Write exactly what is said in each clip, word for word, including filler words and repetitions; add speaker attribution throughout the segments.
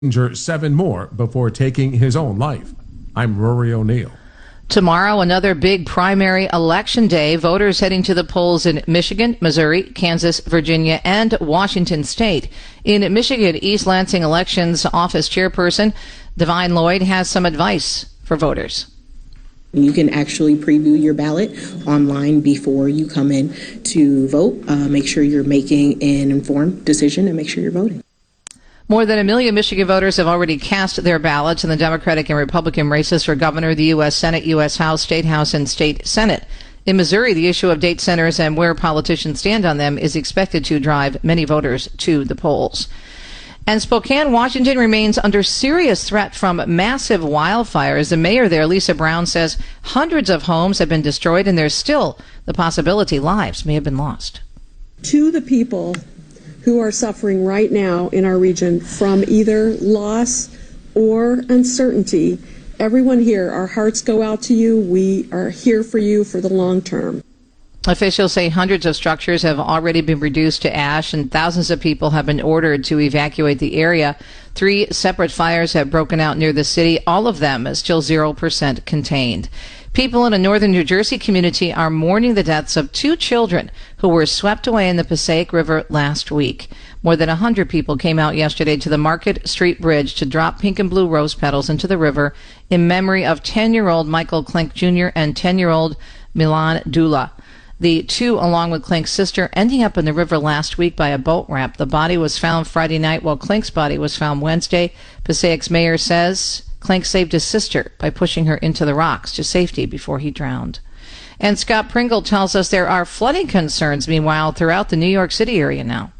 Speaker 1: injure seven more before taking his own life. I'm Rory O'Neill.
Speaker 2: Tomorrow, another big primary election day. Voters heading to the polls in Michigan, Missouri, Kansas, Virginia, and Washington State. In Michigan, East Lansing Elections Office Chairperson Divine Lloyd has some advice for voters.
Speaker 3: You can actually preview your ballot online before you come in to vote. Uh, make sure you're making an informed decision and make sure you're voting.
Speaker 2: More than a million Michigan voters have already cast their ballots in the Democratic and Republican races for governor, the U S Senate, U S House, State House, and State Senate. In Missouri, the issue of date centers and where politicians stand on them is expected to drive many voters to the polls. And Spokane, Washington remains under serious threat from massive wildfires. The mayor there, Lisa Brown, says hundreds of homes have been destroyed and there's still the possibility lives may have been lost.
Speaker 4: To the people who are suffering right now in our region from either loss or uncertainty, everyone here, our hearts go out to you. We are here for you for the long term.
Speaker 2: Officials say hundreds of structures have already been reduced to ash and thousands of people have been ordered to evacuate the area. Three separate fires have broken out near the city. All of them is still zero percent contained. People in a northern New Jersey community are mourning the deaths of two children who were swept away in the Passaic River last week. More than one hundred people came out yesterday to the Market Street Bridge to drop pink and blue rose petals into the river in memory of ten-year-old Michael Klink Junior and ten-year-old Milan Dula. The two, along with Klink's sister, ending up in the river last week by a boat ramp. The body was found Friday night, while Klink's body was found Wednesday. Passaic's mayor says Klink saved his sister by pushing her into the rocks to safety before he drowned. And Scott Pringle tells us there are flooding concerns, meanwhile, throughout the New York City area now.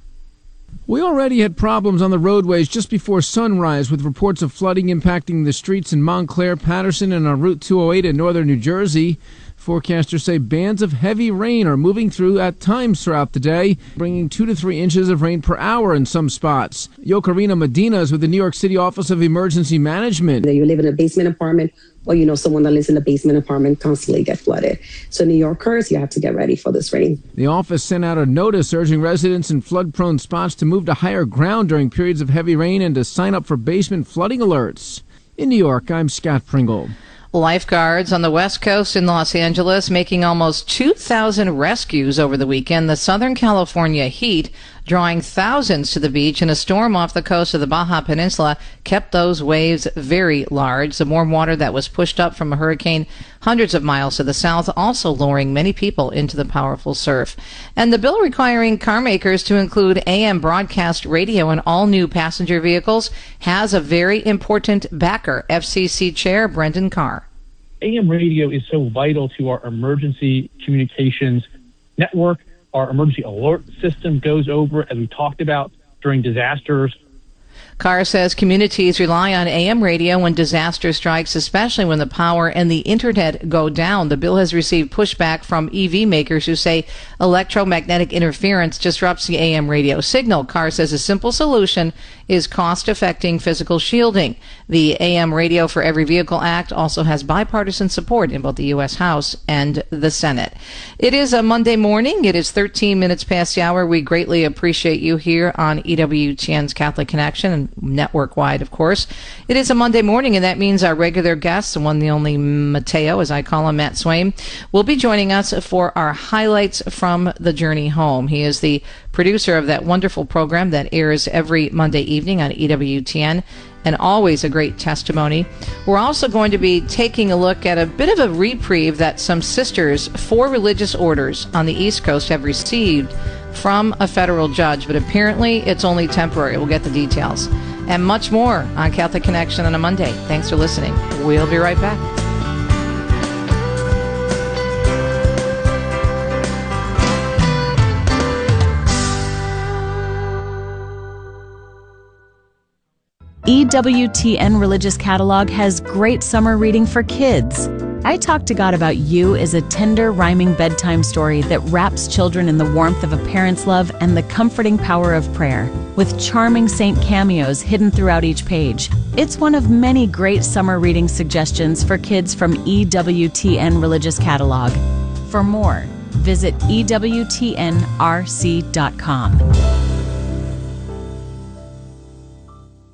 Speaker 5: We already had problems on the roadways just before sunrise with reports of flooding impacting the streets in Montclair, Patterson, and on Route two oh eight in northern New Jersey. Forecasters say bands of heavy rain are moving through at times throughout the day, bringing two to three inches of rain per hour in some spots. Yokarina Medina is with the New York City Office of Emergency Management.
Speaker 6: You live in a basement apartment, or you know someone that lives in a basement apartment constantly get flooded. So New Yorkers, you have to get ready for this rain.
Speaker 5: The office sent out a notice urging residents in flood-prone spots to move to higher ground during periods of heavy rain and to sign up for basement flooding alerts. In New York, I'm Scott Pringle.
Speaker 2: Lifeguards on the West Coast in Los Angeles making almost two thousand rescues over the weekend. The Southern California heat drawing thousands to the beach, and a storm off the coast of the Baja Peninsula kept those waves very large. The warm water that was pushed up from a hurricane hundreds of miles to the south also luring many people into the powerful surf. And the bill requiring car makers to include A M broadcast radio in all new passenger vehicles has a very important backer, F C C Chair Brendan Carr.
Speaker 7: A M radio is so vital to our emergency communications network. Our emergency alert system goes over, as we talked about, during disasters.
Speaker 2: Carr says communities rely on A M radio when disaster strikes, especially when the power and the internet go down. The bill has received pushback from E V makers who say electromagnetic interference disrupts the A M radio signal. Carr says a simple solution is cost-effective physical shielding. The A M Radio for Every Vehicle Act also has bipartisan support in both the U S House and the Senate. It is a Monday morning. It is thirteen minutes past the hour. We greatly appreciate you here on E W T N's Catholic Connection and network-wide, of course. It is a Monday morning, and that means our regular guest, the one, the only Mateo, as I call him, Matt Swaim, will be joining us for our highlights from the journey home. He is the producer of that wonderful program that airs every Monday evening on E W T N, and always a great testimony. We're also going to be taking a look at a bit of a reprieve that some sisters, four religious orders on the East Coast, have received from a federal judge, but apparently it's only temporary. We'll get the details. And much more on Catholic Connection on a Monday. Thanks for listening. We'll be right back.
Speaker 8: E W T N Religious Catalog has great summer reading for kids. I Talk to God About You is a tender, rhyming bedtime story that wraps children in the warmth of a parent's love and the comforting power of prayer, with charming saint cameos hidden throughout each page. It's one of many great summer reading suggestions for kids from E W T N Religious Catalog. For more, visit E W T N R C dot com.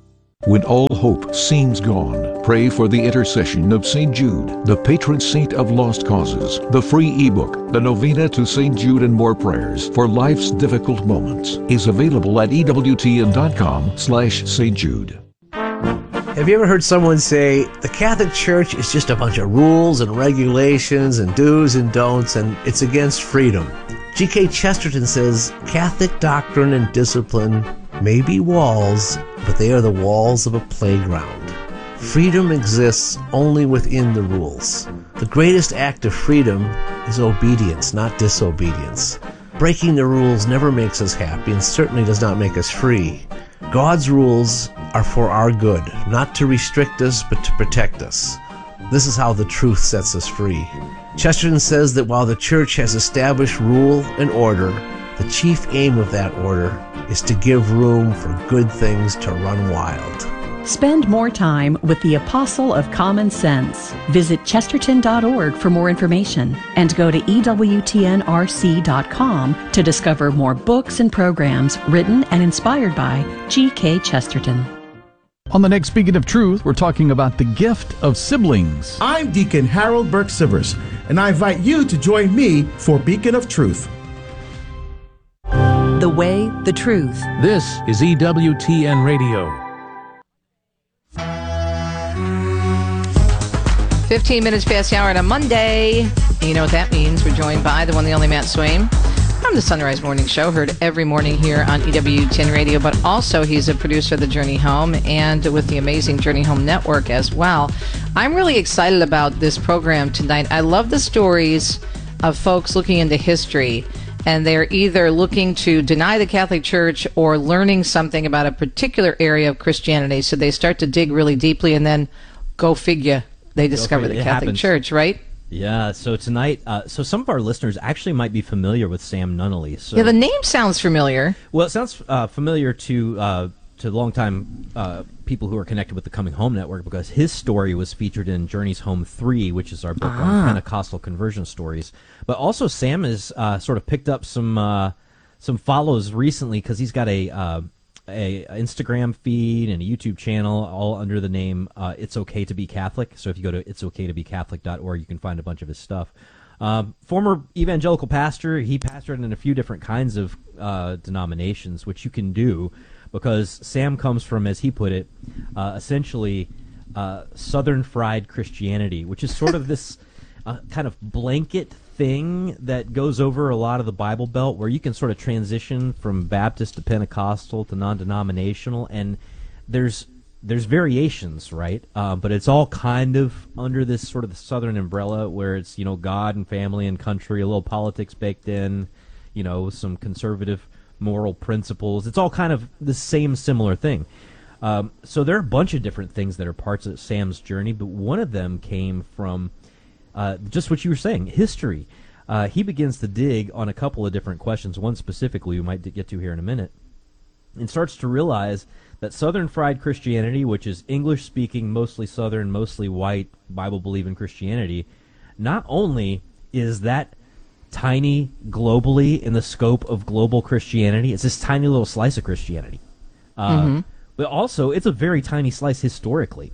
Speaker 9: When all hope seems gone, pray for the intercession of Saint Jude, the patron saint of lost causes. The free ebook, The Novena to Saint Jude and More Prayers for Life's Difficult Moments, is available at ewtn.com slash Saint Jude.
Speaker 10: Have you ever heard someone say, the Catholic Church is just a bunch of rules and regulations and do's and don'ts, and it's against freedom? G K Chesterton says, Catholic doctrine and discipline may be walls, but they are the walls of a playground. Freedom exists only within the rules. The greatest act of freedom is obedience, not disobedience. Breaking the rules never makes us happy and certainly does not make us free. God's rules are for our good, not to restrict us, but to protect us. This is how the truth sets us free. Chesterton says that while the Church has established rule and order, the chief aim of that order is to give room for good things to run wild.
Speaker 11: Spend more time with the Apostle of Common Sense. Visit chesterton dot org for more information and go to E W T N R C dot com to discover more books and programs written and inspired by G K Chesterton.
Speaker 12: On the next Beacon of Truth, we're talking about the gift of siblings.
Speaker 13: I'm Deacon Harold Burke Sivers, and I invite you to join me for Beacon of Truth.
Speaker 11: The Way, the Truth.
Speaker 1: This is E W T N Radio.
Speaker 2: fifteen minutes past the hour on a Monday. You know what that means. We're joined by the one, the only Matt Swaim from the Sunrise Morning Show, heard every morning here on E W T N Radio, but also he's a producer of the Journey Home and with the amazing Journey Home Network as well. I'm really excited about this program tonight. I love the stories of folks looking into history, and they're either looking to deny the Catholic Church or learning something about a particular area of Christianity. So they start to dig really deeply, and then go figure, they discover
Speaker 14: figure.
Speaker 2: the
Speaker 14: It
Speaker 2: Catholic
Speaker 14: happens.
Speaker 2: Church, right?
Speaker 14: Yeah, so tonight, uh, so some of our listeners actually might be familiar with Sam Nunnally. So,
Speaker 2: Yeah, the name sounds familiar.
Speaker 14: well, it sounds uh, familiar to uh, to longtime uh, people who are connected with the Coming Home Network, because his story was featured in Journey's Home three, which is our book
Speaker 2: Ah.
Speaker 14: on Pentecostal conversion stories. But also, Sam has uh, sort of picked up some uh, some follows recently, because he's got a uh, a Instagram feed and a YouTube channel, all under the name uh, It's Okay to Be Catholic. So if you go to its okay to be catholic dot org, you can find a bunch of his stuff. Um, former evangelical pastor, he pastored in a few different kinds of uh, denominations, which you can do, because Sam comes from, as he put it, uh, essentially uh, Southern Fried Christianity, which is sort of this uh, kind of blanket thing that goes over a lot of the Bible Belt, where you can sort of transition from Baptist to Pentecostal to non-denominational, and there's there's variations, right? Uh, but it's all kind of under this sort of Southern umbrella, where it's, you know, God and family and country, a little politics baked in, you know, some conservative moral principles. It's all kind of the same similar thing. Um, so there are a bunch of different things that are parts of Sam's journey, but one of them came from uh, just what you were saying, history. Uh, he begins to dig on a couple of different questions, one specifically we might get to here in a minute, and starts to realize that Southern Fried Christianity, which is English-speaking, mostly Southern, mostly white, Bible-believing Christianity, not only is that tiny globally in the scope of global Christianity, it's this tiny little slice of Christianity, uh,
Speaker 2: Mm-hmm.
Speaker 14: but also it's a very tiny slice historically.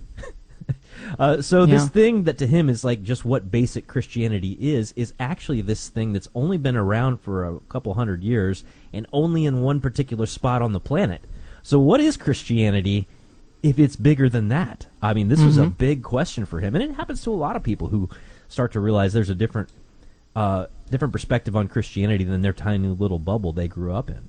Speaker 14: Uh, so
Speaker 2: Yeah.
Speaker 14: this thing that to him is like just what basic Christianity is, is actually this thing that's only been around for a couple hundred years and only in one particular spot on the planet. So what is Christianity if it's bigger than that? I mean, this was a
Speaker 2: Mm-hmm.
Speaker 14: big question for him, and it happens to a lot of people who start to realize there's a different, uh, different perspective on Christianity than their tiny little bubble they grew up in.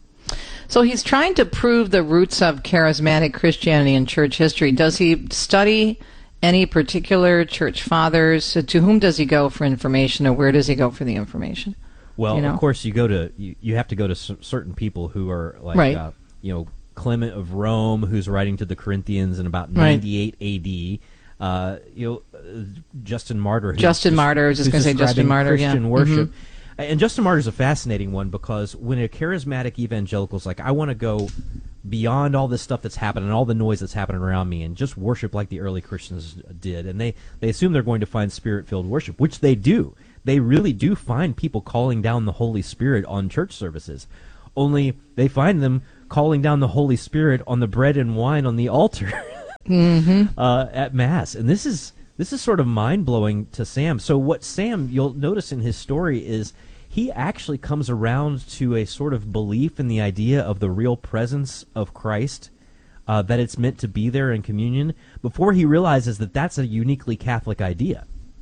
Speaker 2: So he's trying to prove the roots of charismatic Christianity in church history. Does he study any particular church fathers? To whom does he go for information, or where does he go for the information?
Speaker 14: Well,
Speaker 2: You know?
Speaker 14: of course, you go to you, you have to go to c- certain people who are like,
Speaker 2: Right.
Speaker 14: uh, you know, Clement of Rome, who's writing to the Corinthians in about
Speaker 2: Right.
Speaker 14: ninety-eight A D. Uh, you know, uh, Justin Martyr. who's
Speaker 2: Justin
Speaker 14: just-
Speaker 2: Martyr, I was just
Speaker 14: who's
Speaker 2: gonna say Justin
Speaker 14: describing
Speaker 2: Martyr, yeah.
Speaker 14: Christian worship.
Speaker 2: Mhm.
Speaker 14: And Justin Martyr is a fascinating one, because when a charismatic evangelical's like, I want to go beyond all this stuff that's happening, all the noise that's happening around me, and just worship like the early Christians did, and they, they assume they're going to find Spirit-filled worship, which they do. They really do find people calling down the Holy Spirit on church services. Only they find them calling down the Holy Spirit on the bread and wine on the altar
Speaker 2: mm-hmm.
Speaker 14: uh, at Mass. And this is this is sort of mind-blowing to Sam. So what Sam, you'll notice in his story, is he actually comes around to a sort of belief in the idea of the real presence of Christ, uh, that it's meant to be there in communion, before he realizes that that's a uniquely Catholic idea.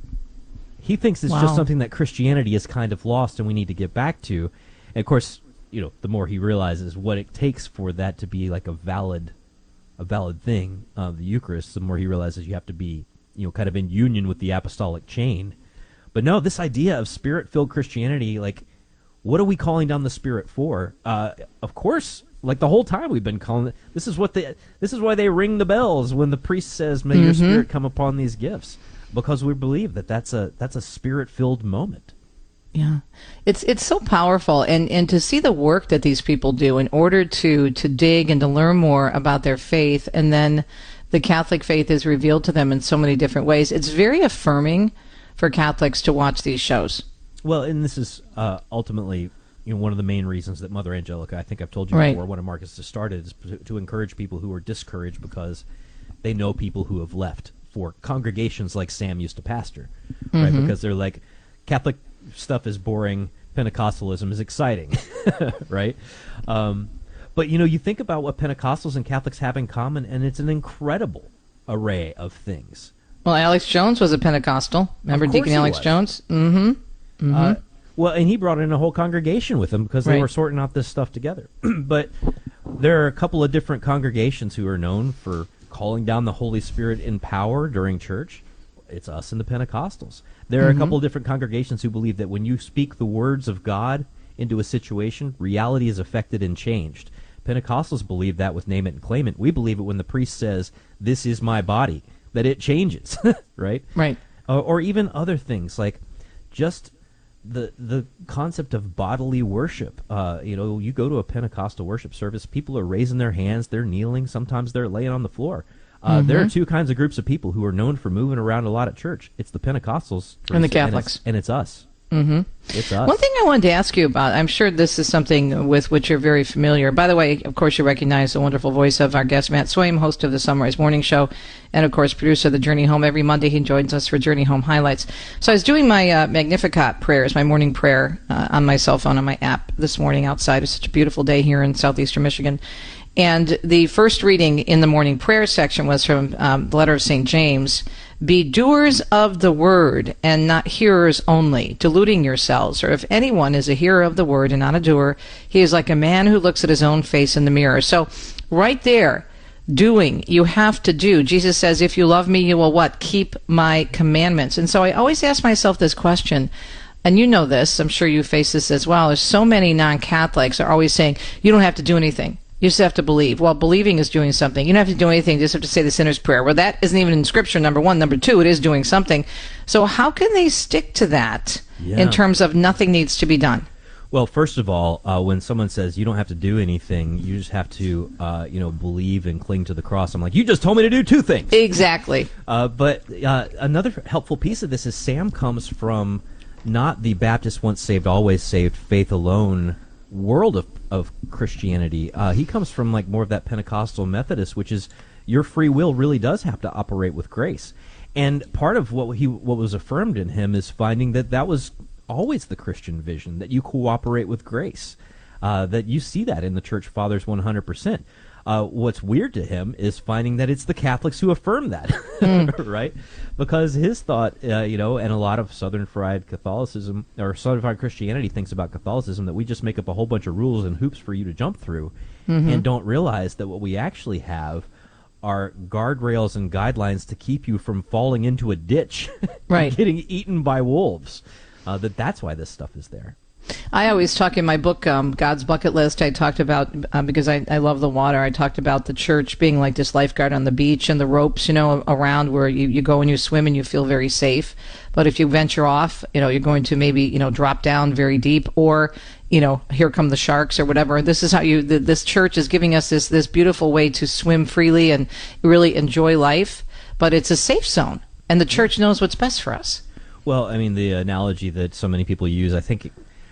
Speaker 14: He thinks it's
Speaker 2: Wow.
Speaker 14: just something that Christianity has kind of lost and we need to get back to. And of course, you know, the more he realizes what it takes for that to be like a valid, a valid thing, uh, the Eucharist, the more he realizes you have to be, you know, kind of in union with the apostolic chain. But no, this idea of Spirit-filled Christianity, like, what are we calling down the Spirit for? Uh, of course, like the whole time we've been calling it. This is what they. This is why they ring the bells when the priest says, "May your
Speaker 2: Mm-hmm.
Speaker 14: Spirit come upon these gifts," because we believe that that's a that's a Spirit-filled moment.
Speaker 2: Yeah, it's it's so powerful, and, and to see the work that these people do in order to to dig and to learn more about their faith, and then the Catholic faith is revealed to them in so many different ways. It's very affirming for Catholics to watch these shows.
Speaker 14: Well, and this is uh, ultimately, you know, one of the main reasons that Mother Angelica, I think I've told you
Speaker 2: Right.
Speaker 14: before, one of Marcus has started is to, to encourage people who are discouraged because they know people who have left for congregations like Sam used to pastor, right?
Speaker 2: Mhm.
Speaker 14: Because they're like, Catholic stuff is boring, Pentecostalism is exciting, right? Um, but, you know, you think about what Pentecostals and Catholics have in common, and it's an incredible array of things.
Speaker 2: Well, Alex Jones was a Pentecostal. Remember
Speaker 14: Of course
Speaker 2: Deacon
Speaker 14: he
Speaker 2: Alex
Speaker 14: was.
Speaker 2: Jones? Mm-hmm. Mm-hmm.
Speaker 14: Uh, well, and he brought in a whole congregation with him because they
Speaker 2: Right.
Speaker 14: were sorting out this stuff together. But there are a couple of different congregations who are known for calling down the Holy Spirit in power during church. It's us and the Pentecostals. There are
Speaker 2: Mhm.
Speaker 14: a couple of different congregations who believe that when you speak the words of God into a situation, reality is affected and changed. Pentecostals believe that with name it and claim it. We believe it when the priest says, "This is my body," that it changes, right?
Speaker 2: Right.
Speaker 14: Uh, or even other things like just the the concept of bodily worship. Uh, you know, you go to a Pentecostal worship service, people are raising their hands, they're kneeling, sometimes they're laying on the floor. Uh, There are
Speaker 2: Mhm.
Speaker 14: two kinds of groups of people who are known for moving around a lot at church. It's the Pentecostals
Speaker 2: And the
Speaker 14: it's-
Speaker 2: Catholics.
Speaker 14: and it's, and it's us.
Speaker 2: Mm-hmm.
Speaker 14: It's us.
Speaker 2: One thing I wanted to ask you about, I'm sure this is something with which you're very familiar. By the way, of course, you recognize the wonderful voice of our guest, Matt Swaim, host of the Sunrise Morning Show, and, of course, producer of the Journey Home. Every Monday he joins us for Journey Home Highlights. So I was doing my uh, Magnificat prayers, my morning prayer uh, on my cell phone, on my app this morning outside. It's such a beautiful day here in southeastern Michigan. And the first reading in the morning prayer section was from um, the letter of Saint James. Be doers of the word and not hearers only, deluding yourselves. Or if anyone is a hearer of the word and not a doer, he is like a man who looks at his own face in the mirror. So right there, doing, you have to do. Jesus says, if you love me, you will what? Keep my commandments. And so I always ask myself this question, and you know this, I'm sure you face this as well, is so many non-Catholics are always saying, you don't have to do anything. You just have to believe. Well, believing is doing something. You don't have to do anything. You just have to say the sinner's prayer. Well, that isn't even in Scripture, number one. Number two, it is doing something. So how can they stick to that
Speaker 14: Yeah.
Speaker 2: in terms of nothing needs to be done?
Speaker 14: Well, first of all, uh, when someone says you don't have to do anything, you just have to, uh, you know, believe and cling to the cross. I'm like, you just told me to do two things.
Speaker 2: Exactly.
Speaker 14: Uh, but uh, another helpful piece of this is Sam comes from not the Baptist once saved, always saved, faith alone world of, of Christianity. Uh, he comes from like more of that Pentecostal Methodist, which is your free will really does have to operate with grace. And part of what he what was affirmed in him is finding that that was always the Christian vision, that you cooperate with grace, uh, that you see that in the Church Fathers one hundred percent. Uh, what's weird to him is finding that it's the Catholics who affirm that, mm. right? Because his thought, uh, you know, and a lot of Southern Fried Catholicism, or Southern Fried Christianity thinks about Catholicism, that we just make up a whole bunch of rules and hoops for you to jump through, mm-hmm. and don't realize that what we actually have are guardrails and guidelines to keep you from falling into a ditch
Speaker 2: right.
Speaker 14: and getting eaten by wolves. Uh, that that's why this stuff is there.
Speaker 2: I always talk in my book, um, God's Bucket List, I talked about, uh, because I, I love the water, I talked about the church being like this lifeguard on the beach and the ropes, you know, around where you, you go and you swim and you feel very safe. But if you venture off, you know, you're going to maybe, you know, drop down very deep, or, you know, here come the sharks or whatever. This is how you, the, this church is giving us this, this beautiful way to swim freely and really enjoy life. But it's a safe zone, and the church knows what's best for us.
Speaker 14: Well, I mean, the analogy that so many people use, I think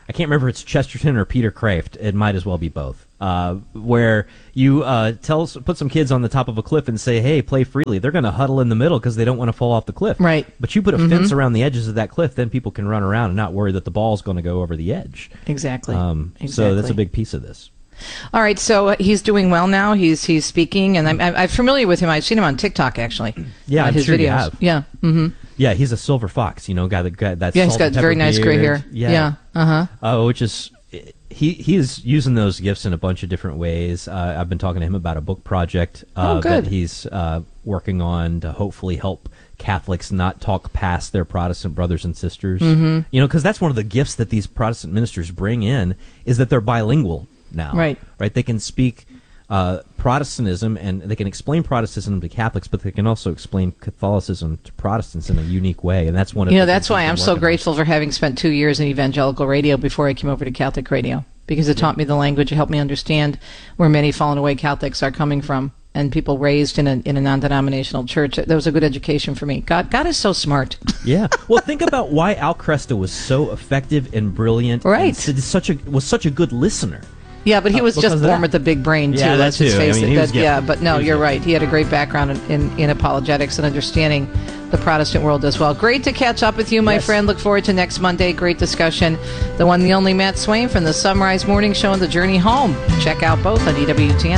Speaker 14: I can't remember if it's Chesterton or Peter Kraft. It might as well be both. Uh, where you uh, tell put some kids on the top of a cliff and say, "Hey, play freely." They're going to huddle in the middle because they don't want to fall off the cliff.
Speaker 2: Right.
Speaker 14: But you put a
Speaker 2: Mhm.
Speaker 14: fence around the edges of that cliff, then people can run around and not worry that the ball's going to go over the edge.
Speaker 2: Exactly.
Speaker 14: Um, So
Speaker 2: Exactly.
Speaker 14: that's a big piece of this.
Speaker 2: All right, so uh, he's doing well now. He's he's speaking, and I'm, I'm I'm familiar with him. I've seen him on TikTok, actually.
Speaker 14: Yeah,
Speaker 2: uh,
Speaker 14: I'm
Speaker 2: his
Speaker 14: sure
Speaker 2: videos.
Speaker 14: you have.
Speaker 2: Yeah. Mm-hmm.
Speaker 14: Yeah, he's a silver fox. You know, guy that guy that's
Speaker 2: Yeah, he's got very nice gray hair.
Speaker 14: Yeah.
Speaker 2: Yeah. Uh-huh.
Speaker 14: Uh, which is he he is using those gifts in a bunch of different ways. Uh, I've been talking to him about a book project uh,
Speaker 2: Oh, good.
Speaker 14: that he's uh, working on to hopefully help Catholics not talk past their Protestant brothers and sisters.
Speaker 2: Mhm.
Speaker 14: You know, because that's one of the gifts that these Protestant ministers bring in is that they're bilingual now.
Speaker 2: Right.
Speaker 14: Right. They can speak uh, Protestantism and they can explain Protestantism to Catholics, but they can also explain Catholicism to Protestants in a unique way. And that's one of
Speaker 2: You
Speaker 14: the
Speaker 2: know, that's
Speaker 14: things he's
Speaker 2: why
Speaker 14: been
Speaker 2: I'm so
Speaker 14: working on.
Speaker 2: grateful for having spent two years in evangelical radio before I came over to Catholic radio, because it taught me the language, it helped me understand where many fallen away Catholics are coming from, and people raised in a in a non-denominational church. That was a good education for me. God, God is so smart.
Speaker 14: Yeah. Well, think about why Al Cresta was so effective and brilliant.
Speaker 2: Right.
Speaker 14: And s- such a was such a good listener.
Speaker 2: Yeah, but he
Speaker 14: Uh,
Speaker 2: was
Speaker 14: because
Speaker 2: just
Speaker 14: of
Speaker 2: born
Speaker 14: that.
Speaker 2: with a big brain, too.
Speaker 14: Yeah, that
Speaker 2: Let's just
Speaker 14: too. I
Speaker 2: face
Speaker 14: mean,
Speaker 2: it.
Speaker 14: he was
Speaker 2: That- yeah,
Speaker 14: gifted.
Speaker 2: but no,
Speaker 14: He was
Speaker 2: you're right. He had a great background in, in, in apologetics and understanding the Protestant world as well. Great to catch up with you, my
Speaker 14: Yes.
Speaker 2: friend. Look forward to next Monday. Great discussion. The one, the only Matt Swain from the Sunrise Morning Show and The Journey Home. Check out both on E W T N.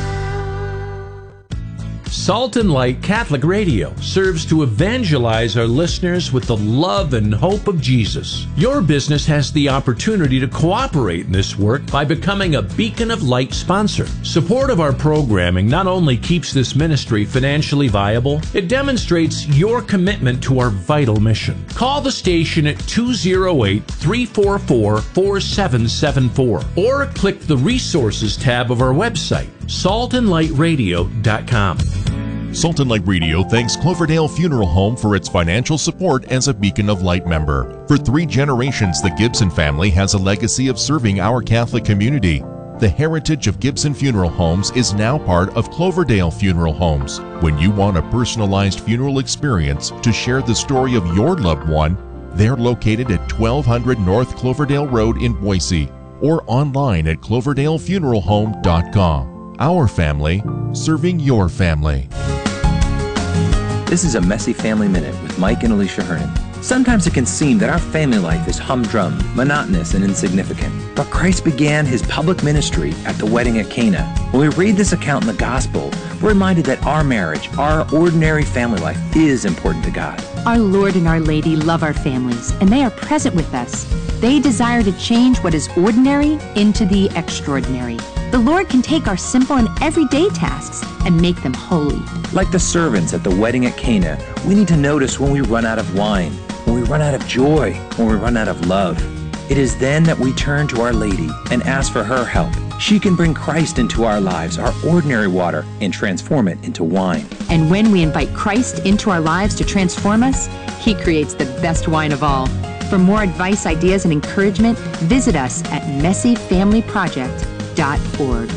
Speaker 15: Salt and Light Catholic Radio serves to evangelize our listeners with the love and hope of Jesus. Your business has the opportunity to cooperate in this work by becoming a Beacon of Light sponsor. Support of our programming not only keeps this ministry financially viable, it demonstrates your commitment to our vital mission. Call the station at two oh eight, three four four, four seven seven four or click the Resources tab of our website, salt and light radio dot com.
Speaker 16: Salt and Light Radio thanks Cloverdale Funeral Home for its financial support as a Beacon of Light member. For three generations, the Gibson family has a legacy of serving our Catholic community. The heritage of Gibson Funeral Homes is now part of Cloverdale Funeral Homes. When you want a personalized funeral experience to share the story of your loved one, they're located at twelve hundred North Cloverdale Road in Boise or online at cloverdale funeral home dot com. Our family, serving your family.
Speaker 17: This is a Messy Family Minute with Mike and Alicia Hernan. Sometimes it can seem that our family life is humdrum, monotonous, and insignificant. But Christ began his public ministry at the wedding at Cana. When we read this account in the gospel, we're reminded that our marriage, our ordinary family life, is important to God.
Speaker 18: Our Lord and Our Lady love our families, and they are present with us. They desire to change what is ordinary into the extraordinary. The Lord can take our simple and everyday tasks and make them holy.
Speaker 17: Like the servants at the wedding at Cana, we need to notice when we run out of wine, when we run out of joy, when we run out of love. It is then that we turn to Our Lady and ask for her help. She can bring Christ into our lives, our ordinary water, and transform it into wine.
Speaker 18: And when we invite Christ into our lives to transform us, he creates the best wine of all. For more advice, ideas, and encouragement, visit us at messy family project dot org.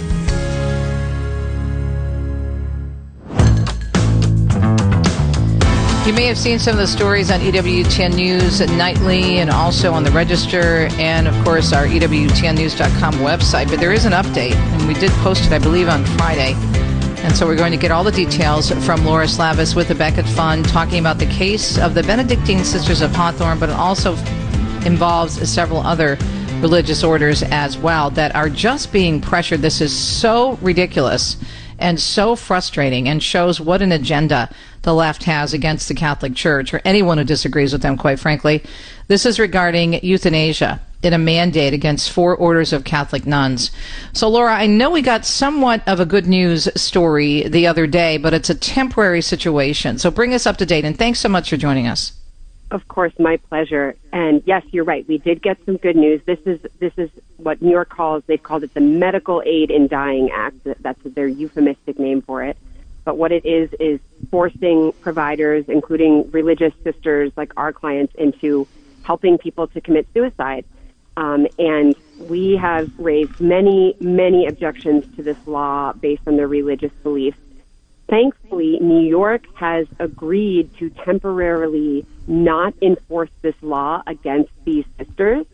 Speaker 2: You may have seen some of the stories on E W T N News nightly and also on the Register and, of course, our E W T N news dot com website. But there is an update, and we did post it, I believe, on Friday. And so we're going to get all the details from Laura Slavis with the Becket Fund, talking about the case of the Benedictine Sisters of Hawthorne, but it also involves several other religious orders as well that are just being pressured. This is so ridiculous and so frustrating and shows what an agenda the left has against the Catholic Church or anyone who disagrees with them, quite frankly. This is regarding euthanasia in a mandate against four orders of Catholic nuns. So, Laura, I know we got somewhat of a good news story the other day, but it's a temporary situation. So bring us up to date, and thanks so much for joining us.
Speaker 19: Of course, my pleasure. And yes, you're right. We did get some good news. This is this is what New York calls, they've called it the Medical Aid in Dying Act. That's their euphemistic name for it. But what it is is forcing providers, including religious sisters like our clients, into helping people to commit suicide. Um, and we have raised many, many objections to this law based on their religious beliefs. Thankfully, New York has agreed to temporarily not enforce this law against these sisters so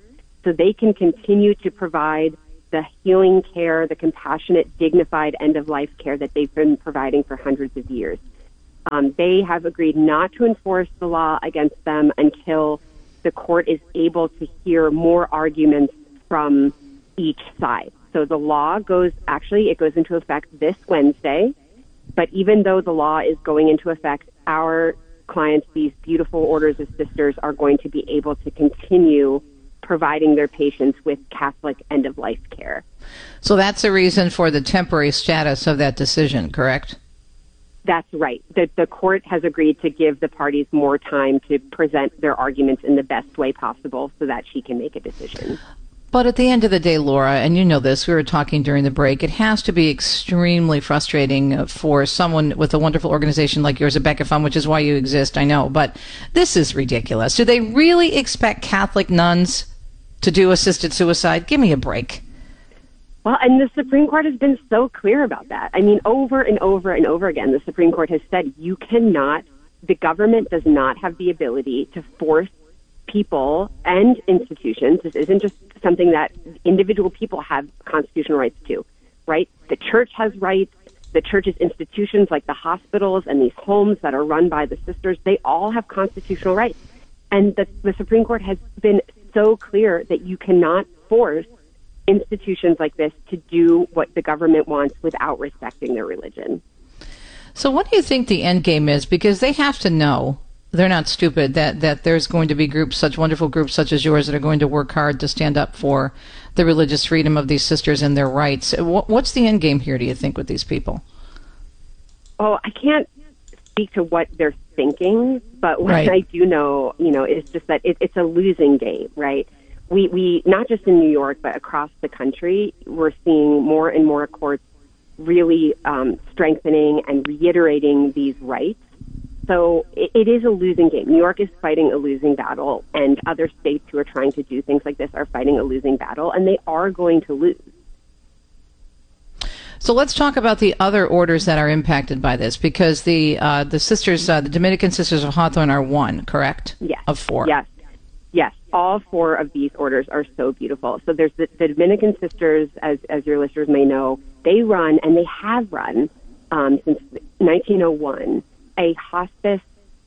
Speaker 19: so they can continue to provide the healing care, the compassionate, dignified end-of-life care that they've been providing for hundreds of years. Um, they have agreed not to enforce the law against them until the court is able to hear more arguments from each side. So the law goes, actually, it goes into effect this Wednesday, but even though the law is going into effect, our clients, these beautiful orders of sisters, are going to be able to continue providing their patients with Catholic end-of-life care.
Speaker 2: So that's the reason for the temporary status of that decision, correct?
Speaker 19: That's right. The, the court has agreed to give the parties more time to present their arguments in the best way possible so that she can make a decision.
Speaker 2: But at the end of the day, Laura, and you know this, we were talking during the break, it has to be extremely frustrating for someone with a wonderful organization like yours, Rebecca Fund, which is why you exist, I know, but this is ridiculous. Do they really expect Catholic nuns to do assisted suicide? Give me a break.
Speaker 19: Well, and the Supreme Court has been so clear about that. I mean, over and over and over again, the Supreme Court has said you cannot, the government does not have the ability to force people and institutions. This isn't just something that individual people have constitutional rights to, right? The church has rights. The church's institutions like the hospitals and these homes that are run by the sisters, they all have constitutional rights. And the, the Supreme Court has been so clear that you cannot force institutions like this to do what the government wants without respecting their religion.
Speaker 2: So what do you think the end game is? Because they have to know, they're not stupid, that, that there's going to be groups, such wonderful groups such as yours, that are going to work hard to stand up for the religious freedom of these sisters and their rights. What, what's the end game here, do you think, with these people?
Speaker 19: Oh, I can't speak to what they're thinking, but what
Speaker 2: Right.
Speaker 19: I do know, you know, is just that it, it's a losing game, right? We, we, not just in New York, but across the country, we're seeing more and more courts really um, strengthening and reiterating these rights. So it, it is a losing game. New York is fighting a losing battle, and other states who are trying to do things like this are fighting a losing battle, and they are going to lose.
Speaker 2: So let's talk about the other orders that are impacted by this, because the uh, the sisters, uh, the Dominican Sisters of Hawthorne, are one, correct?
Speaker 19: Yes.
Speaker 2: Of four.
Speaker 19: Yes. Yes. All four of these orders are so beautiful. So there's the, the Dominican Sisters, as as your listeners may know, they run, and they have run um, since nineteen oh one, a hospice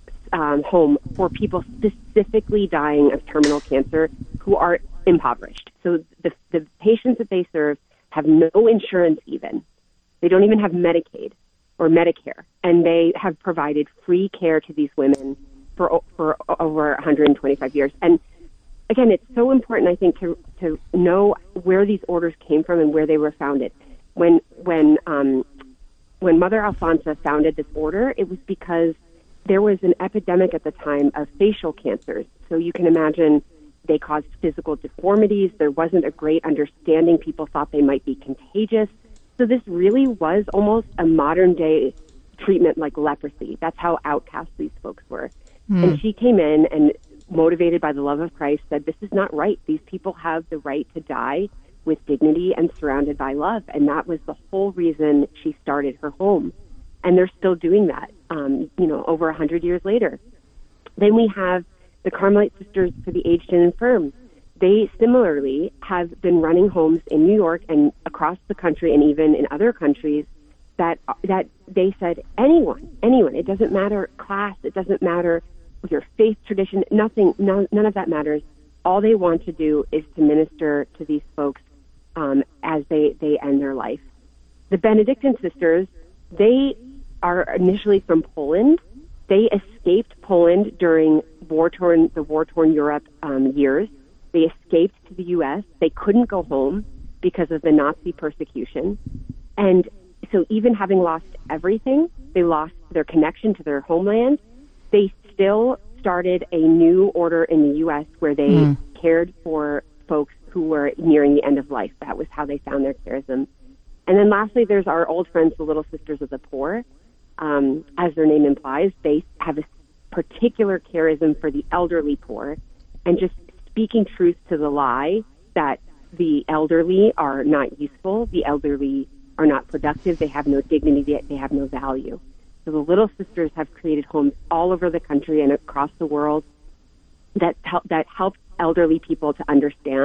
Speaker 19: um, home for people specifically dying of terminal cancer who are impoverished. So the the patients that they serve have no insurance even. They don't even have Medicaid or Medicare. And they have provided free care to these women for for over one hundred twenty-five years. And again, it's so important, I think, to to know where these orders came from and where they were founded. When when um, when Mother Alfonso founded this order, it was because there was an epidemic at the time of facial cancers. So you can imagine they caused physical deformities. There wasn't a great understanding. People thought they might be contagious. So this really was almost a modern day treatment like leprosy. That's how outcast these folks were.
Speaker 2: Mm.
Speaker 19: And she came in and, motivated by the love of Christ, said, this is not right. These people have the right to die with dignity and surrounded by love. And that was the whole reason she started her home. And they're still doing that, um, you know, over a hundred years later. Then we have the Carmelite Sisters for the Aged and Infirm. They similarly have been running homes in New York and across the country and even in other countries that that they said anyone, anyone, it doesn't matter class, it doesn't matter your faith tradition, nothing, none, none of that matters. All they want to do is to minister to these folks um, as they, they end their life. The Benedictine Sisters, they are initially from Poland. They escaped Poland during war-torn, the war-torn Europe um, years. They escaped to the U S. They couldn't go home because of the Nazi persecution. And so even having lost everything, they lost their connection to their homeland. They still started a new order in the U S where they mm. cared for folks who were nearing the end of life. That was how they found their charism. And then lastly, there's our old friends, the Little Sisters of the Poor. Um, as their name implies, they have a particular charism for the elderly poor and just speaking truth to the lie that the elderly are not useful, the elderly are not productive, they have no dignity, they have no value. So the Little Sisters have created homes all over the country and across the world that help, that help elderly people to understand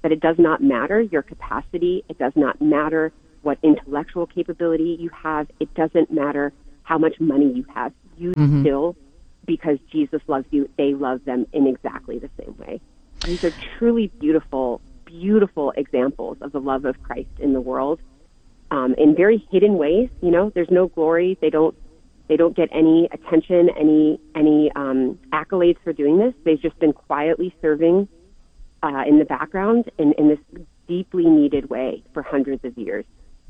Speaker 19: that it does not matter your capacity. It does not matter what intellectual capability you have. It doesn't matter how much money you have. You
Speaker 2: Mm-hmm.
Speaker 19: still, because Jesus loves you, they love them in exactly the same way. These are truly beautiful, beautiful examples of the love of Christ in the world, um, in very hidden ways. You know, there's no glory. They don't, they don't get any attention, any any um, accolades for doing this. They've just been quietly serving uh, in the background in, in this deeply needed way for hundreds of years.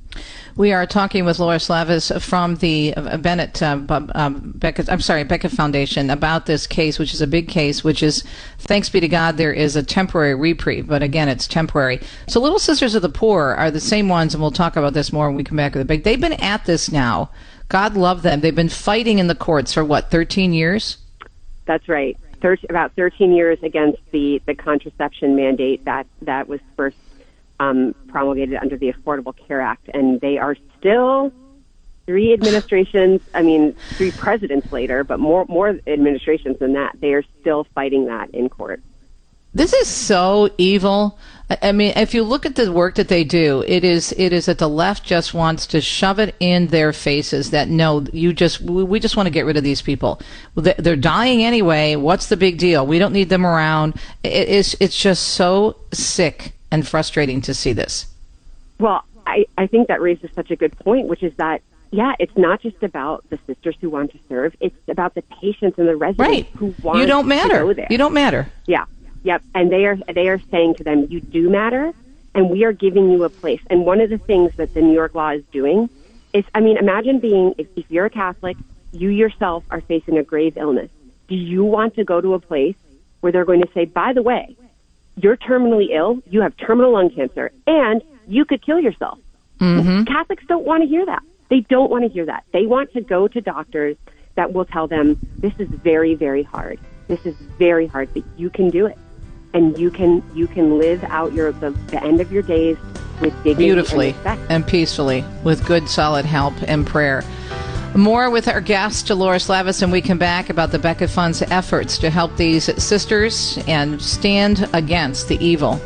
Speaker 2: We are talking with Laura Slavis from the uh, Bennett uh, um, Becket, I'm sorry, Becket Foundation about this case, which is a big case, which is, thanks be to God, there is a temporary reprieve, but again, it's temporary. So Little Sisters of the Poor are the same ones, and we'll talk about this more when we come back with the big. They've been at this now. God love them. They've been fighting in the courts for what, thirteen years?
Speaker 19: That's right. Thir- about thirteen years against the, the contraception mandate that, that was first Um, promulgated under the Affordable Care Act, and they are still three administrations, I mean, three presidents later, but more more administrations than that. They are still fighting that in court.
Speaker 2: This is so evil. I mean, if you look at the work that they do, it is it is that the left just wants to shove it in their faces that no, you just we just want to get rid of these people. They're dying anyway. What's the big deal? We don't need them around. It's it's just so sick and frustrating to see this.
Speaker 19: Well, I, I think that raises such a good point, which is that, yeah, it's not just about the sisters who want to serve. It's about the patients and the residents
Speaker 2: right.
Speaker 19: who want
Speaker 2: you don't matter.
Speaker 19: to go there.
Speaker 2: You don't matter.
Speaker 19: Yeah, yep. And they are they are saying to them, you do matter, and we are giving you a place. And one of the things that the New York law is doing is, I mean, imagine being, if, if you're a Catholic, you yourself are facing a grave illness. Do you want to go to a place where they're going to say, by the way, you're terminally ill, you have terminal lung cancer, and you could kill yourself?
Speaker 2: Mm-hmm.
Speaker 19: Catholics don't want to hear that. They don't want to hear that. They want to go to doctors that will tell them, this is very, very hard. This is very hard, but you can do it. And you can you can live out your the, the end of your days with dignity
Speaker 2: beautifully
Speaker 19: and respect.
Speaker 2: And peacefully with good, solid help and prayer. More with our guest, Laura Slavis, and we come back about the Becket Fund's efforts to help these sisters and stand against the evil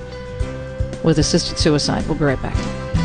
Speaker 2: with assisted suicide. We'll be right back.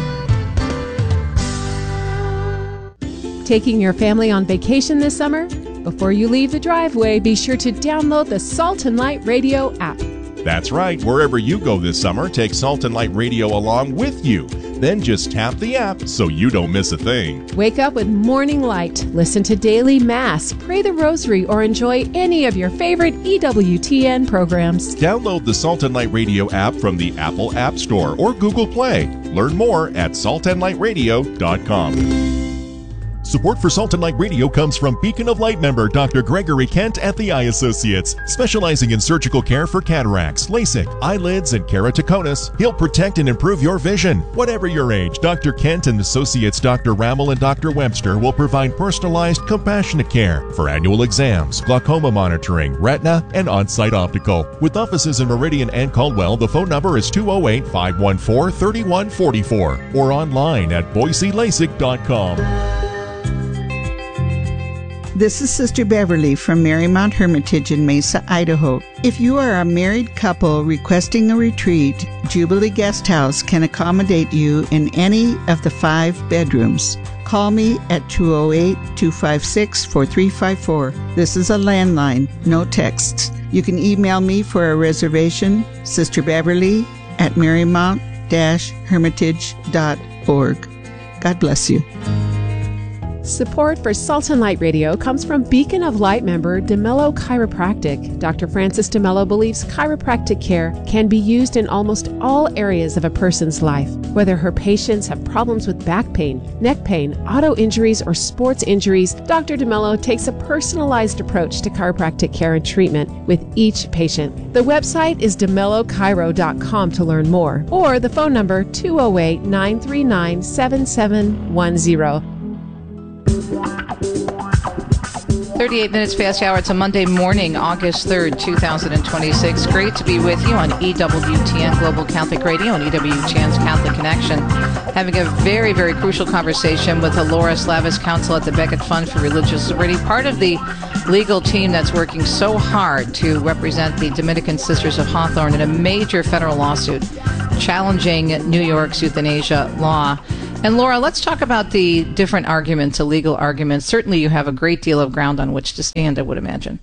Speaker 20: Taking your family on vacation this summer? Before you leave the driveway, be sure to download the Salt and Light Radio app.
Speaker 16: That's right. Wherever you go this summer, take Salt and Light Radio along with you. Then just tap the app so you don't miss a thing.
Speaker 20: Wake up with Morning Light, listen to Daily Mass, pray the Rosary, or enjoy any of your favorite E W T N programs.
Speaker 16: Download the Salt and Light Radio app from the Apple App Store or Google Play. Learn more at salt and light radio dot com. Support for Salt and Light Radio comes from Beacon of Light member Doctor Gregory Kent at the Eye Associates. Specializing in surgical care for cataracts, LASIK, eyelids, and keratoconus, he'll protect and improve your vision. Whatever your age, Doctor Kent and Associates Doctor Rammel and Doctor Webster will provide personalized, compassionate care for annual exams, glaucoma monitoring, retina, and on-site optical. With offices in Meridian and Caldwell, the phone number is two oh eight, five one four, three one four four or online at boise lasik dot com.
Speaker 21: This is Sister Beverly from Marymount Hermitage in Mesa, Idaho. If you are a married couple requesting a retreat, Jubilee Guest House can accommodate you in any of the five bedrooms. Call me at two oh eight, two five six, four three five four. This is a landline, no texts. You can email me for a reservation, Sister Beverly at marymount dash hermitage dot org. God bless you.
Speaker 20: Support for Salt and Light Radio comes from Beacon of Light member DeMello Chiropractic. Doctor Francis DeMello believes chiropractic care can be used in almost all areas of a person's life. Whether her patients have problems with back pain, neck pain, auto injuries, or sports injuries, Doctor DeMello takes a personalized approach to chiropractic care and treatment with each patient. The website is de mello chiro dot com to learn more, or the phone number two oh eight, nine three nine, seven seven one zero.
Speaker 2: thirty-eight minutes past the hour. It's a Monday morning, August third, two thousand twenty-six. Great to be with you on E W T N Global Catholic Radio and E W T N's Catholic Connection. Having a very, very crucial conversation with the Laura Slavis Council at the Becket Fund for Religious Liberty, part of the legal team that's working so hard to represent the Dominican Sisters of Hawthorne in a major federal lawsuit challenging New York's euthanasia law. And Laura, let's talk about the different arguments, the legal arguments. Certainly you have a great deal of ground on which to stand, I would imagine.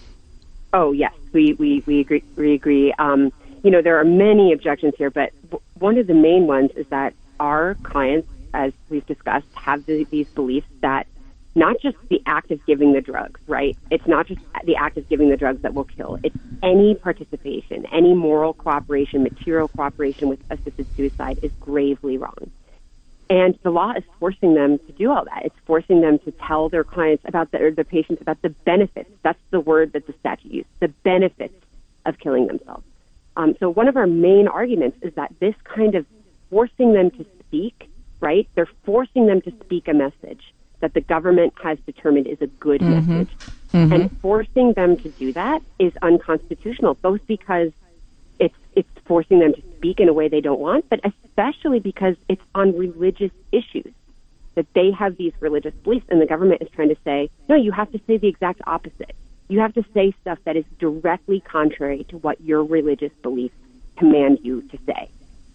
Speaker 19: Oh, yes, we, we, we agree. We agree. Um, you know, there are many objections here, but w- one of the main ones is that our clients, as we've discussed, have the, these beliefs that not just the act of giving the drugs, right? It's not just the act of giving the drugs that will kill. It's any participation, any moral cooperation, material cooperation with assisted suicide is gravely wrong. And the law is forcing them to do all that. It's forcing them to tell their clients about the, or the patients about the benefits. That's the word that the statute used, the benefits of killing themselves. Um, so one of our main arguments is that this kind of forcing them to speak, right? They're forcing them to speak a message that the government has determined is a good
Speaker 2: Mm-hmm.
Speaker 19: message.
Speaker 2: Mm-hmm.
Speaker 19: And forcing them to do that is unconstitutional, both because it's it's forcing them to speak in a way they don't want, but especially because it's on religious issues, that they have these religious beliefs, and the government is trying to say, no, you have to say the exact opposite. You have to say stuff that is directly contrary to what your religious beliefs command you to say.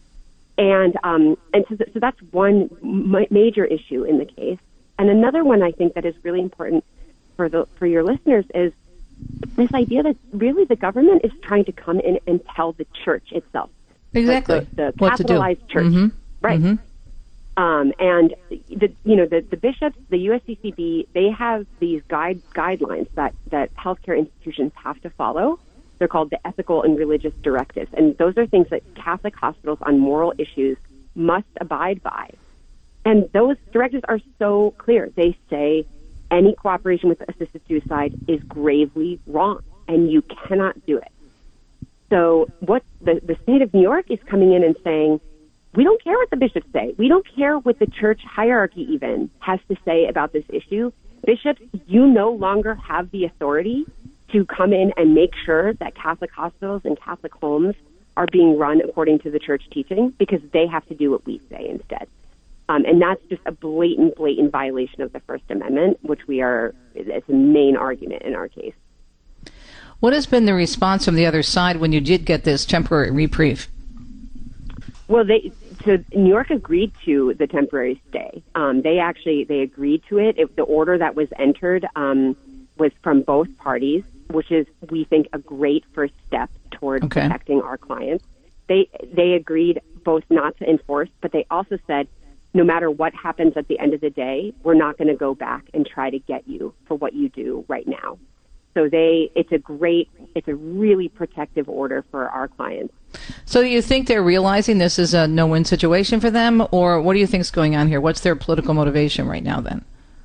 Speaker 19: And um, and so, th- so that's one ma- major issue in the case. And another one I think that is really important for the for your listeners is this idea that really the government is trying to come in and tell the church itself.
Speaker 2: Exactly.
Speaker 19: The, the
Speaker 2: What to do.
Speaker 19: capitalized church.
Speaker 2: Mm-hmm.
Speaker 19: Right.
Speaker 2: Mm-hmm.
Speaker 19: Um, and the you know the, the bishops, the U S C C B, they have these guide guidelines that, that healthcare institutions have to follow. They're called the ethical and religious directives. And those are things that Catholic hospitals on moral issues must abide by. And those directives are so clear. They say any cooperation with assisted suicide is gravely wrong, and you cannot do it. So what the, the state of New York is coming in and saying, we don't care what the bishops say. We don't care what the church hierarchy even has to say about this issue. Bishops, you no longer have the authority to come in and make sure that Catholic hospitals and Catholic homes are being run according to the church teaching, because they have to do what we say instead. Um, and that's just a blatant, blatant violation of the First Amendment, which we are, it's a main argument in our case.
Speaker 2: What has been the response from the other side when you did get this temporary reprieve?
Speaker 19: Well, they, so New York agreed to the temporary stay. Um, they actually, they agreed to it. it the order that was entered um, was from both parties, which is, we think, a great first step toward
Speaker 2: Okay.
Speaker 19: protecting our clients. They, they agreed both not to enforce, but they also said, no matter what happens at the end of the day, we're not going to go back and try to get you for what you do right now. So they, it's a great, it's a really protective order for our clients.
Speaker 2: So do you think they're realizing this is a no-win situation for them, or what do you think is going on here? What's their political motivation right now then?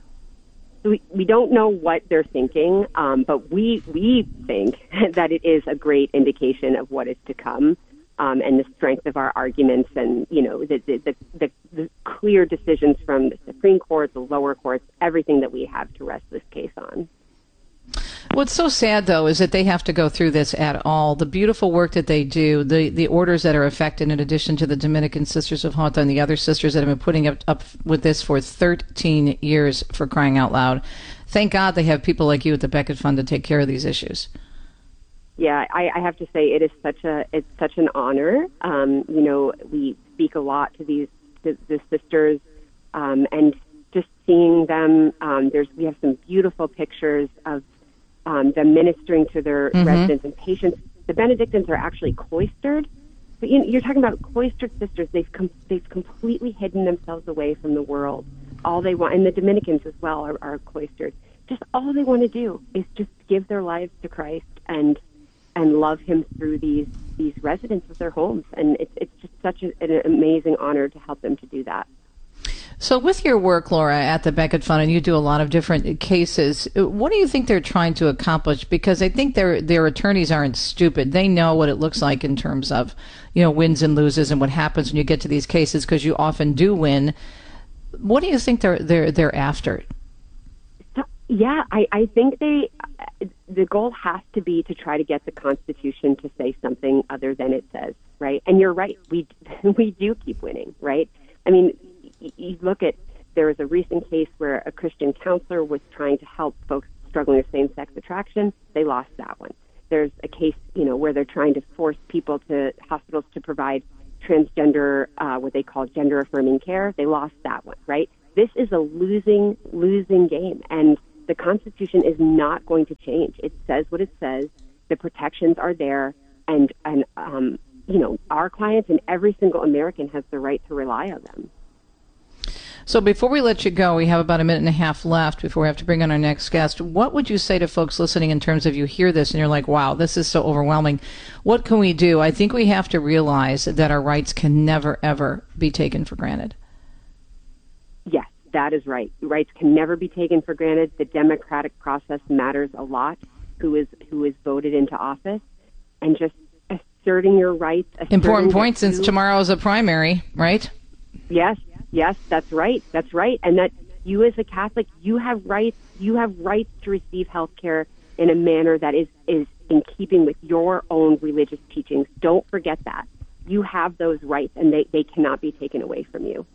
Speaker 19: We, we don't know what they're thinking, um, but we we think that it is a great indication of what is to come. Um, and the strength of our arguments, and you know the the, the the the clear decisions from the Supreme Court, the lower courts, everything that we have to rest this case on.
Speaker 2: What's so sad, though, is that they have to go through this at all. The beautiful work that they do, the, the orders that are affected, in addition to the Dominican Sisters of Honta and the other sisters that have been putting up, up with this for thirteen years, for crying out loud. Thank God they have people like you at the Becket Fund to take care of these issues.
Speaker 19: Yeah, I, I have to say it is such a it's such an honor. Um, you know, we speak a lot to these the, the sisters, um, and just seeing them. Um, there's we have some beautiful pictures of um, them ministering to their
Speaker 2: Mm-hmm.
Speaker 19: residents and patients. The Benedictines are actually cloistered, but you, you're talking about cloistered sisters. They've com- they've completely hidden themselves away from the world. All they want, and the Dominicans as well, are, are cloistered. Just all they want to do is just give their lives to Christ and. and love him through these these residents of their homes. And it's it's just such a, an amazing honor to help them to do that.
Speaker 2: So with your work, Laura, at the Becket Fund, and you do a lot of different cases, what do you think they're trying to accomplish? Because I think their their attorneys aren't stupid. They know what it looks like in terms of, you know, wins and loses and what happens when you get to these cases, because you often do win. What do you think they're they're they're after?
Speaker 19: So, yeah, I, I think they the goal has to be to try to get the Constitution to say something other than it says, right? And you're right, we we do keep winning, right? I mean, you look at, there was a recent case where a Christian counselor was trying to help folks struggling with same-sex attraction. They lost that one. There's a case, you know, where they're trying to force people to, hospitals to provide transgender, uh, what they call gender affirming care. They lost that one, right? This is a losing, losing game. And the Constitution is not going to change. It says what it says. The protections are there. And, and um, you know, our clients and every single American has the right to rely on them.
Speaker 2: So before we let you go, we have about a minute and a half left before we have to bring on our next guest. What would you say to folks listening in terms of you hear this and you're like, wow, this is so overwhelming. What can we do? I think we have to realize that our rights can never, ever be taken for granted.
Speaker 19: Yes, that is right. Rights can never be taken for granted. The democratic process matters a lot. Who is who is voted into office, and just asserting your rights. Asserting
Speaker 2: Important point, since
Speaker 19: you,
Speaker 2: tomorrow is a primary, right?
Speaker 19: Yes, yes, that's right. That's right. And that you as a Catholic, you have rights. You have rights to receive health care in a manner that is, is in keeping with your own religious teachings. Don't forget that. You have those rights, and they, they cannot be taken away from you.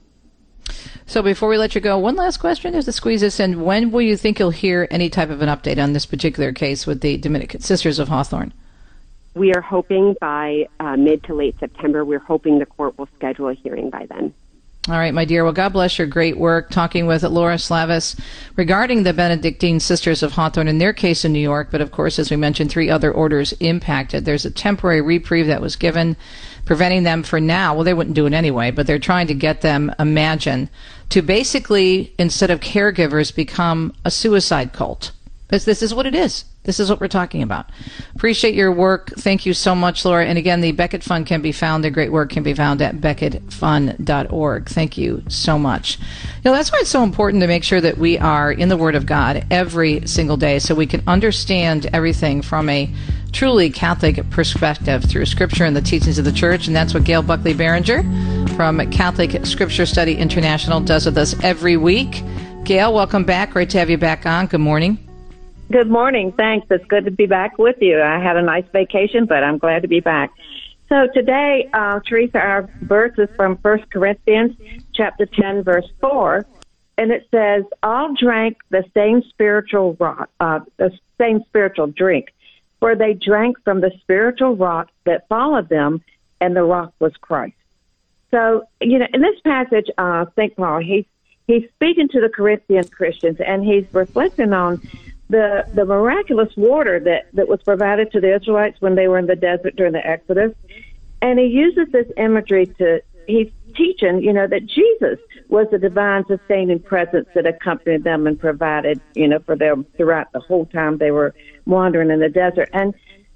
Speaker 2: So before we let you go, one last question is to squeeze this in. When will you think you'll hear any type of an update on this particular case with the Dominican Sisters of Hawthorne?
Speaker 19: We are hoping by uh, mid to late September. We're hoping the court will schedule a hearing by then.
Speaker 2: All right, my dear. Well, God bless your great work talking with Laura Slavis regarding the Benedictine Sisters of Hawthorne in their case in New York. But, of course, as we mentioned, three other orders impacted. There's a temporary reprieve that was given, preventing them for now. Well, they wouldn't do it anyway, but they're trying to get them, imagine, to basically, instead of caregivers, become a suicide cult. This, this is what it is. This is what we're talking about. Appreciate your work. Thank you so much, Laura. And again, the Becket Fund can be found, their great work can be found at becket fund dot org. Thank you so much. You know, that's why it's so important to make sure that we are in the Word of God every single day so we can understand everything from a truly Catholic perspective through Scripture and the teachings of the Church. And that's what Gail Buckley Berenger from Catholic Scripture Study International does with us every week. Gail, welcome back. Great to have you back on. Good morning.
Speaker 3: Good morning. Thanks. It's good to be back with you. I had a nice vacation, but I'm glad to be back. So today, uh, Teresa, our verse is from First Corinthians chapter ten, verse four, and it says, "All drank the same spiritual rock, uh, the same spiritual drink, for they drank from the spiritual rock that followed them, and the rock was Christ." So, you know, in this passage, uh, Saint Paul, he's he's speaking to the Corinthian Christians, and he's reflecting on the the miraculous water that, that was provided to the Israelites when they were in the desert during the Exodus. And he uses this imagery to, he's teaching, you know, that Jesus was the divine sustaining presence that accompanied them and provided, you know, for them throughout the whole time they were wandering in the desert. And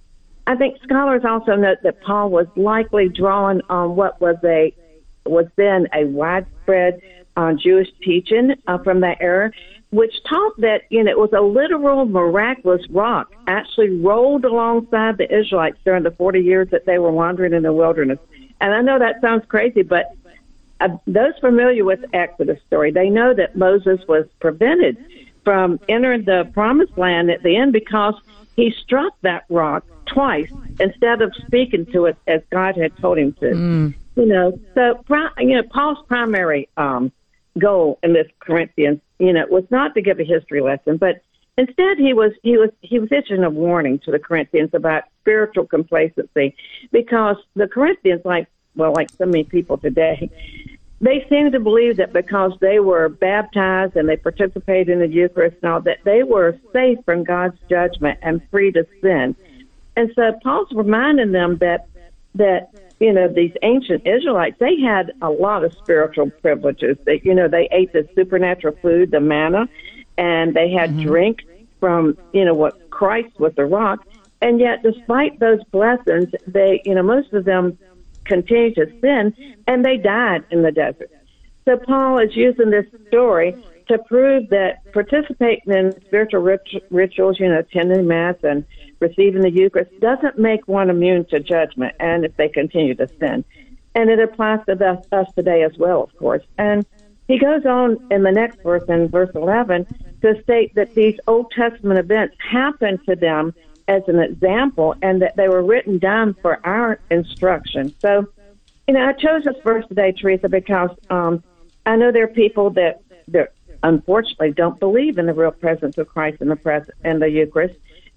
Speaker 3: I think scholars also note that Paul was likely drawing on what was a was then a widespread uh, Jewish teaching uh, from that era, which taught that, you know, it was a literal miraculous rock actually rolled alongside the Israelites during the forty years that they were wandering in the wilderness. And I know that sounds crazy, but uh, those familiar with the Exodus story, they know that Moses was prevented from entering the promised land at the end because he struck that rock twice instead of speaking to it as God had told him to. Mm. You know, so, you know, Paul's primary um, goal in this Corinthians, you know, was not to give a history lesson, but instead he was he was he was issuing a warning to the Corinthians about spiritual complacency, because the Corinthians, like well, like so many people today, they seemed to believe that because they were baptized and they participated in the Eucharist and all that, they were safe from God's judgment and free to sin. And so Paul's reminding them that that. You know, these ancient Israelites, they had a lot of spiritual privileges. They, you know, they ate the supernatural food, the manna, and they had mm-hmm. drink from, you know, what Christ was the rock. And yet, despite those blessings, they, you know, most of them continued to sin, and they died in the desert. So Paul is using this story to prove that participating in spiritual rit- rituals, you know, attending Mass and receiving the Eucharist, doesn't make one immune to judgment, and if they continue to sin. And it applies to us, us today as well, of course. And he goes on in the next verse, in verse eleven, to state that these Old Testament events happened to them as an example and that they were written down for our instruction. So, you know, I chose this verse today, Teresa, because um, I know there are people that, that unfortunately don't believe in the real presence of Christ in the, pres- in the Eucharist.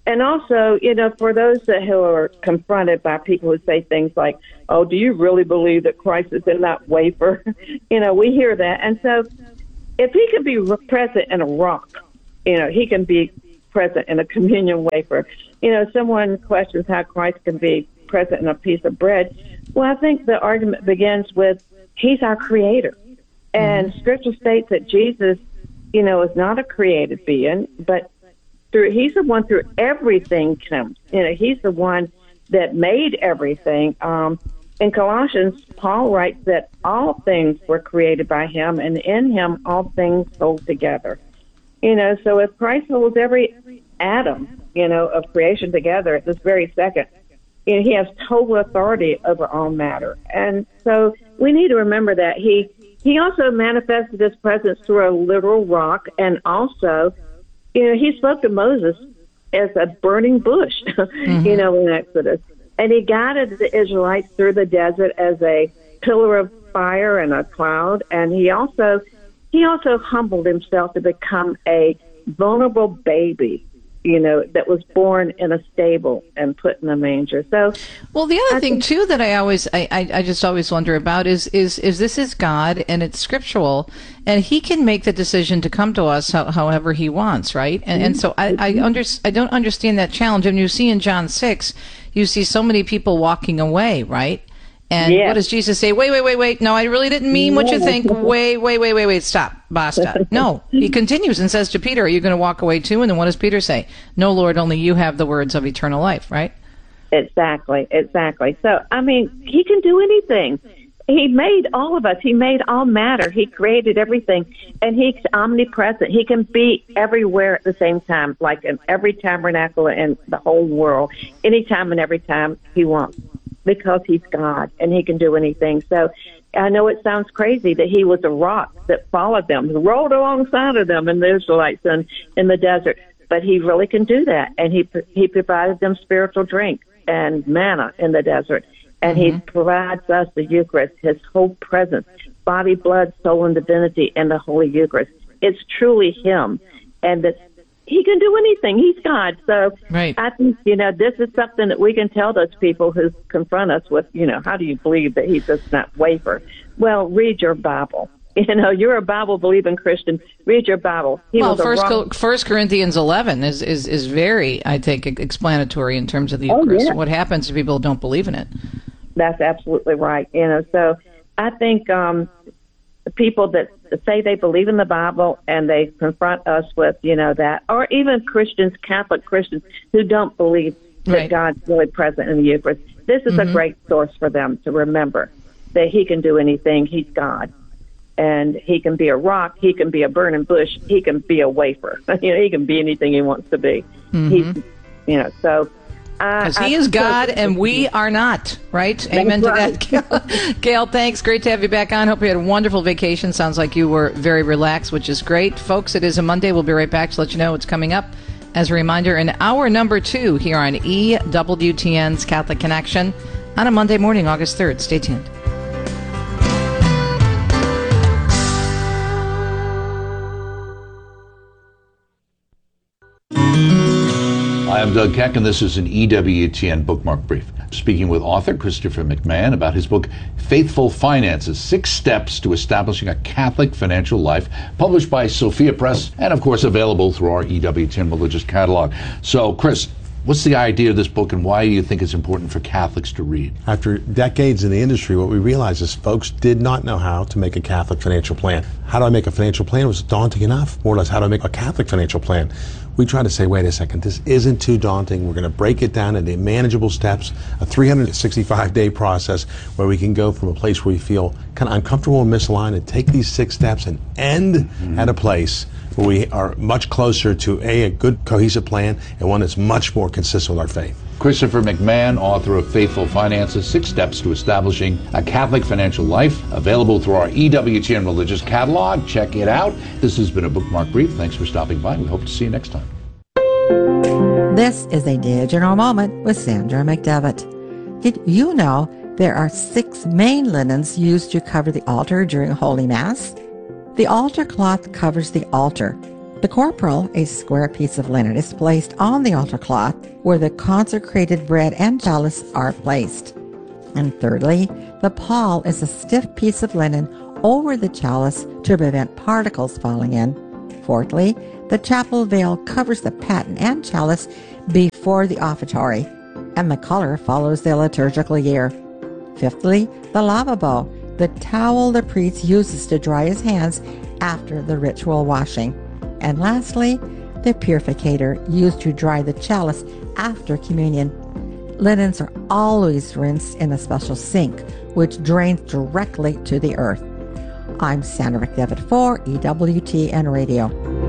Speaker 3: And also, you know, for those that who are confronted by people who say things like, oh, do you really believe that Christ is in that wafer? You know, we hear that. And so if he can be present in a rock, you know, he can be present in a communion wafer. You know, someone questions how Christ can be present in a piece of bread. Well, I think the argument begins with he's our creator. And mm-hmm. Scripture states that Jesus, you know, is not a created being, but through he's the one through everything comes. You know, he's the one that made everything. Um, in Colossians, Paul writes that all things were created by him, and in him all things hold together. You know, so if Christ holds every atom, you know, of creation together at this very second, you know, he has total authority over all matter. And so we need to remember that he he also manifested his presence through a literal rock, and also, you know, he spoke to Moses as a burning bush, mm-hmm. you know, in Exodus. And he guided the Israelites through the desert as a pillar of fire and a cloud. And he also he also humbled himself to become a vulnerable baby, you know, that was born in a stable and put in a manger. So,
Speaker 2: well, the other
Speaker 3: I
Speaker 2: thing
Speaker 3: think,
Speaker 2: too that I always, I, I, I just always wonder about is, is, is this is God and it's scriptural, and He can make the decision to come to us how, however He wants, right? And, and so I, I under, I don't understand that challenge. And you see in John six, you see so many people walking away, right? And
Speaker 3: yes.
Speaker 2: what does Jesus say? Wait, wait, wait, wait. No, I really didn't mean what you think. Wait, wait, wait, wait, wait. Stop. Basta. No. He continues and says to Peter, are you going to walk away too? And then what does Peter say? No, Lord, only you have the words of eternal life, right?
Speaker 3: Exactly, exactly. So, I mean, He can do anything. He made all of us. He made all matter. He created everything. And He's omnipresent. He can be everywhere at the same time, like in every tabernacle in the whole world, anytime and every time He wants. Because He's God and He can do anything. So I know it sounds crazy that He was a rock that followed them, rolled alongside of them in the Israelites and in the desert. But He really can do that. And He He provided them spiritual drink and manna in the desert. And mm-hmm. He provides us the Eucharist, His whole presence, body, blood, soul, and divinity in the Holy Eucharist. It's truly Him. And it's He can do anything. He's God. So
Speaker 2: right.
Speaker 3: I think, you know, this is something that we can tell those people who confront us with, you know, how do you believe that He's just not wafer? Well, read your Bible. You know, you're a Bible-believing Christian. Read your Bible. He
Speaker 2: well,
Speaker 3: was
Speaker 2: First,
Speaker 3: wrong...
Speaker 2: First Corinthians eleven is, is, is very, I think, explanatory in terms of the
Speaker 3: oh,
Speaker 2: Eucharist.
Speaker 3: Yeah.
Speaker 2: What happens if people don't believe in it?
Speaker 3: That's absolutely right. You know, so I think um, the people that say they believe in the Bible and they confront us with, you know, that, or even Christians, Catholic Christians, who don't believe that
Speaker 2: right.
Speaker 3: God's really present in the Eucharist, this is mm-hmm. a great source for them to remember that He can do anything. He's God. And He can be a rock. He can be a burning bush. He can be a wafer. You know, He can be anything He wants to be. Mm-hmm. He's, you know, so...
Speaker 2: Because He is God and we are not, right? Amen
Speaker 3: right.
Speaker 2: to that. Gail. Gail, thanks. Great to have you back on. Hope you had a wonderful vacation. Sounds like you were very relaxed, which is great. Folks, it is a Monday. We'll be right back to let you know what's coming up. As a reminder, in hour number two here on E W T N's Catholic Connection on a Monday morning, August third. Stay tuned.
Speaker 4: Hi, I'm Doug Keck, and this is an E W T N Bookmark Brief. Speaking with author Christopher McMahon about his book, Faithful Finances, Six Steps to Establishing a Catholic Financial Life, published by Sophia Press, and of course available through our E W T N Religious Catalog. So, Chris, what's the idea of this book, and why do you think it's important for Catholics to read?
Speaker 22: After decades in the industry, what we realized is folks did not know how to make a Catholic financial plan. How do I make a financial plan? It was daunting enough. More or less, how do I make a Catholic financial plan? We try to say, wait a second, this isn't too daunting. We're going to break it down into manageable steps, a three hundred sixty-five day process where we can go from a place where we feel kind of uncomfortable and misaligned and take these six steps and end mm-hmm. at a place where we are much closer to a, a good cohesive plan and one that's much more consistent with our faith.
Speaker 4: Christopher McMahon, author of Faithful Finances, Six Steps to Establishing a Catholic Financial Life, available through our E W T N Religious Catalog. Check it out. This has been a Bookmark Brief. Thanks for stopping by. We hope to see you next time.
Speaker 23: This is a Digital Moment with Sandra McDevitt. Did you know there are six main linens used to cover the altar during Holy Mass? The altar cloth covers the altar. The corporal, a square piece of linen, is placed on the altar cloth where the consecrated bread and chalice are placed. And thirdly, the pall is a stiff piece of linen over the chalice to prevent particles falling in. Fourthly, the chapel veil covers the paten and chalice before the offertory, and the color follows the liturgical year. Fifthly, the lavabo, the towel the priest uses to dry his hands after the ritual washing. And lastly, the purificator used to dry the chalice after communion. Linens are always rinsed in a special sink, which drains directly to the earth. I'm Sandra McDevitt for E W T N Radio.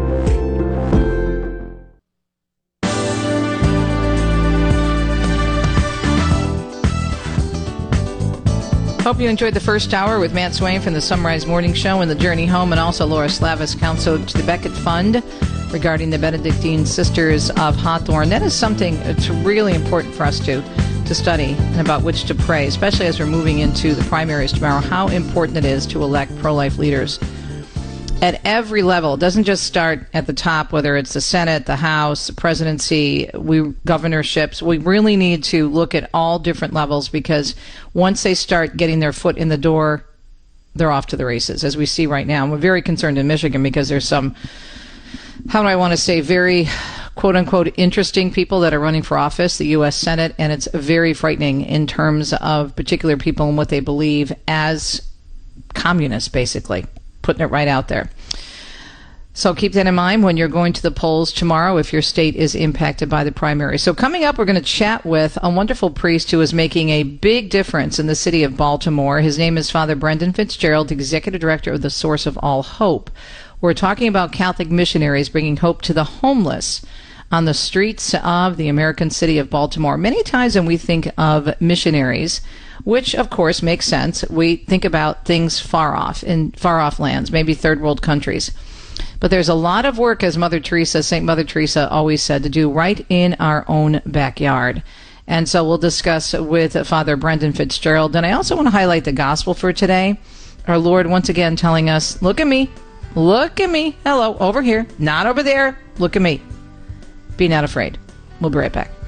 Speaker 2: Hope you enjoyed the first hour with Matt Swain from the Sunrise Morning Show and the Journey Home, and also Laura Slavis, counsel to the Becket Fund regarding the Benedictine Sisters of Hawthorne. That is something that's really important for us to, to study and about which to pray, especially as we're moving into the primaries tomorrow, how important it is to elect pro-life leaders at every level. It doesn't just start at the top, whether it's the Senate, the House, the presidency, we governorships. We really need to look at all different levels, because once they start getting their foot in the door, they're off to the races, as we see right now. And we're very concerned in Michigan because there's some, how do I want to say, very quote-unquote interesting people that are running for office, the U S Senate, and it's very frightening in terms of particular people and what they believe as communists, basically. Putting it right out there. So keep that in mind when you're going to the polls tomorrow if your state is impacted by the primary. So coming up, we're going to chat with a wonderful priest who is making a big difference in the city of Baltimore. His name is Father Brendan Fitzgerald, Executive Director of the Source of All Hope. We're talking about Catholic missionaries bringing hope to the homeless on the streets of the American city of Baltimore. Many times when we think of missionaries, which of course makes sense, we think about things far off, in far off lands, maybe third world countries. But there's a lot of work, as Mother Teresa, Saint Mother Teresa always said, to do right in our own backyard. And so we'll discuss with Father Brendan Fitzgerald. And I also want to highlight the gospel for today. Our Lord once again telling us, look at me, look at me, hello, over here, not over there, look at me. Be not afraid. We'll be right back.